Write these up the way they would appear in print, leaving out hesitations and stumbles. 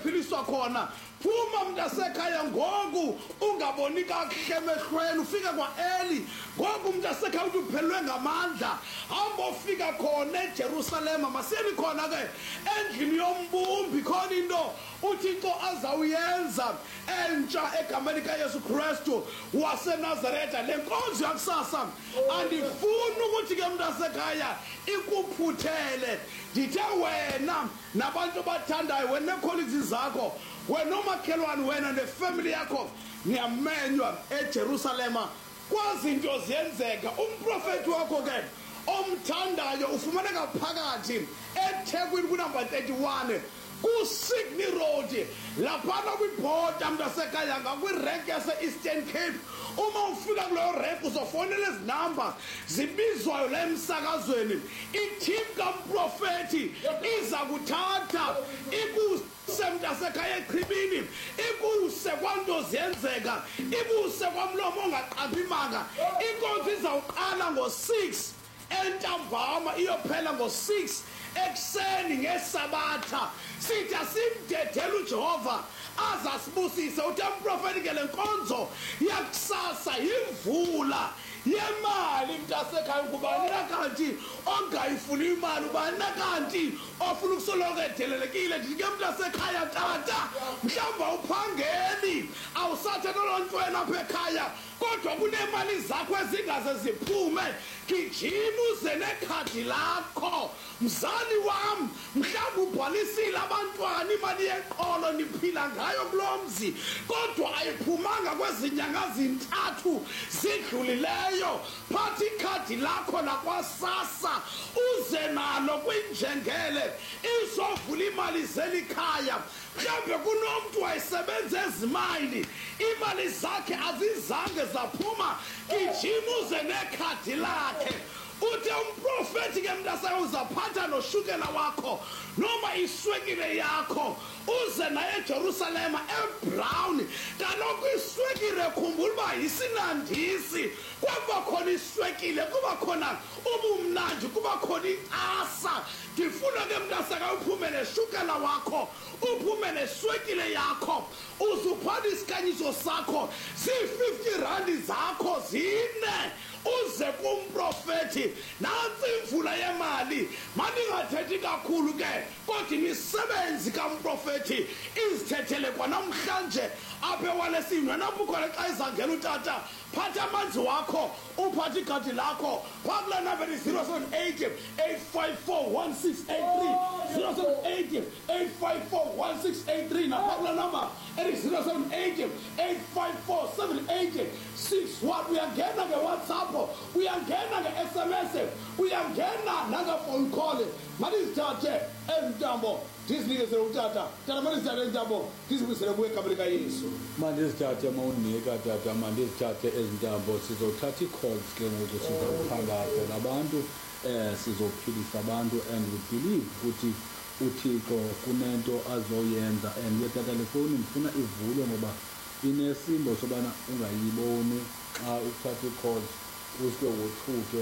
uzophiliswa khona. Phuma mntasekhaya ngoku ungaboni kakuhle emehlweni, ufike kwa-Eli ngoku mntasekhaya uthi uphelelwe ngamandla. Hamba ofika khona eJerusalema, masiyeni khona ke endlini yombumbi, khona into uThixo azawuyenza entsha egameni kaYesu Kristu waseNazaretha. Le nkonzo yakusasa andifuni ukuthi ke mntasekhaya ikuphuthele. Ndithe wena nabantu bathandayo, wena neekholegi zakho, wena nomakhelwane, wena nefamily yakho, niyamenywa eJerusalema kwazinto ziyenzeka. Umprofethi wakho ke omthandayo ufumaneka phakathi eThekwini kunumber 31 ku-Sydney Road, laphana kwibhoda mntasekhaya ngakwirenk yase-Eastern Cape. Uma ufika kuleyo renk uzofonela ezi namba zibizwayo le emsakazweni. Ithim kamprofethi iza kuthatha ikuse mntasekhaya eqhibini, ikuse kwanto ziyenzeka, ikuse kwamlomo ongaqaphi imanga. Inkonzo izawuqala ngo-6 entambama iyophela ngo-6 ekuseni ngesabatha. Sithi asimdedele uJehova azasibusise. Uthe umprofethi ke le nkonzo yakusasa yimvula yemali mntasekhaya. Ngubani na kanti ongayifuni imali? Ubani na kanti ofuna ukusoloko edelelekile? Ndithi ke mntasekhaya, tata mhlawumbi awuphangeli, awusathetha loo nto wena apha ekhaya, kodwa kunemali zakho ezingaze ziphume. Gijima uze nekhadi lakho. Mzali wam, mhlawumbi ubhalisile abantwana imali yeqolo niphila ngayo kulo mzi, kodwa ayiphumanga kwezi nyanga zintathu zidlulileyo. Phatha ikhadi lakho lakwaSASSA uze nalo kwinjengele izovula imali zeli khaya. Mhlawumbe kunomntu wayesebenza ezimayini, imali zakhe azizange zaphuma. Gijima uze nekhadi lakhe. Uthe umprofethi ke mntasekhaya uzaphatha noshukela wakho noma iswekile yakho uze naye eJerusalema eBrown. Kaloku iswekile khumbula uba yisinandisi. Kuba khona iswekile, kuba khona ubumnandi, kuba khona incasa. Ndifuna ke mntasekhaya uphume neshukela wakho, uphume neswekile yakho, uzuphatha isikhanyiso sakho zii-50 randi zakho zine uze kumprofethi. Nantsi imvula yemali. Mandingathethi kakhulu ke, kodwa imisebenzi kamprofethi izithethele kwanamhlanje apha ewalesini. Wena bukhona xa izangela utata, phatha amanzi wakho, uphatha ikhadi lakho phakula namba 078 854 1683 078 854 1683 naphakula namba 078 854 7861. Uyangena ngeWhatsApp, uyangena nge-SMS, uyangena nangefone call. Mandizithathe ezintambo ndizinikeze utata. Tata mandizithathe ezintambo ndizibuyisele kuwe egameni kaYesu. Mandizithathe mawunika tata, mandizithathe ezintambo. Sizothatha ii-calls ke ngoku, sizawuphangatha nabantu, sizophilisa abantu, and we believe ukuthi uThixo kunento azoyenza. And ke tata, le fowuni ndifuna ivulwe ngoba inesimbo sobana ungayiboni xa uthatha ii-calls uske wothuke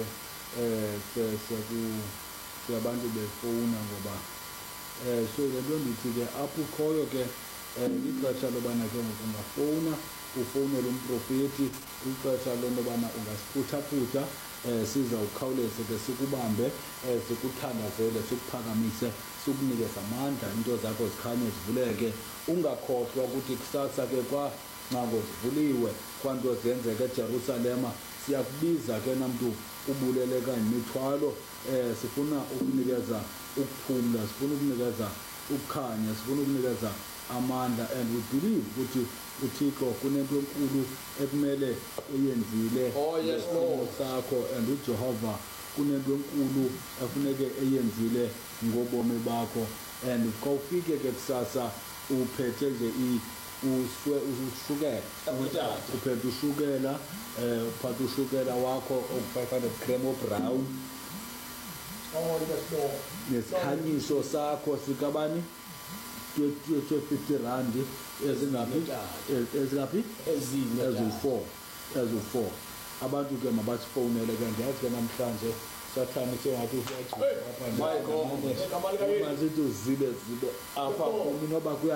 abantu befowuna ngoba so le nto ndithi ke apho ukhoyo ke ixesha lobana ke ngoku ungafowuna ufowunele umprofethi, ixesha lobana ungasiphuthaphutha, sizawukhawuleze ke sikubambe, sikuthandazele, sikuphakamise, sikunikeze amandla, into zakho zikhanye zivuleke. Ungakhohlwa ukuthi kusasa ke kwangcango zivuliwe, kwanto zenzeka eJerusalema. Siyakubiza ke namntu ubulele kanye imithwalo. Sifuna ukunikeza ukuphumla, sifuna ukunikeza ukukhanya, sifuna ukunikeza amandla, and we believe ukuthi uThixo kunento enkulu ekumele eyenzile ngesimo sakho, and uJehova kunento enkulu efuneke eyenzile ngobomi bakho. And xa ufike ke kusasa uphethe nje ushukela, uphethe ushukela, uphatha ushukela wakho oku-500 gram o-brown, nesikhanyiso sakho sikabani 50 randi ezingaphi eziwu-4. Abantu ke mabasifowunele ke, ndiyazi ke namhlanje sathane sengathi uyazithi uzile apha kum noba